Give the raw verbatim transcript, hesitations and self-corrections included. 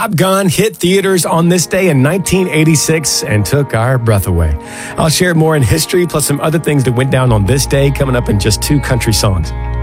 Top Gun hit theaters on this day in nineteen eighty-six and took our breath away. I'll share more in history, plus some other things that went down on this day coming up in just two country songs.